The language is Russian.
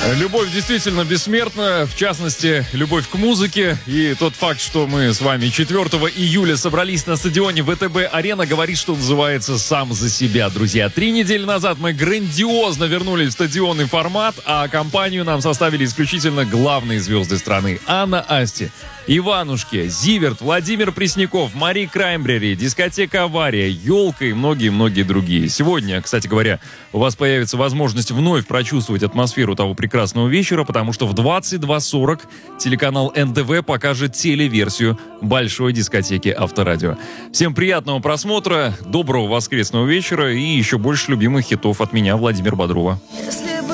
Любовь действительно бессмертна, в частности, любовь к музыке. И тот факт, что мы с вами 4 июля собрались на стадионе ВТБ-Арена, говорит, что называется, сам за себя, друзья. 3 недели назад мы грандиозно вернули в стадионный формат, а компанию нам составили исключительно главные звезды страны. Анна Асти, Иванушки, Зиверт, Владимир Пресняков, Мари Краймбрери, дискотека «Авария», «Елка» и многие-многие другие. Сегодня, кстати говоря, у вас появится возможность вновь прочувствовать атмосферу того прекрасного вечера, потому что в 22:40 телеканал НТВ покажет телеверсию большой дискотеки Авторадио. Всем приятного просмотра, доброго воскресного вечера и еще больше любимых хитов от меня, Владимира Бодрова. Если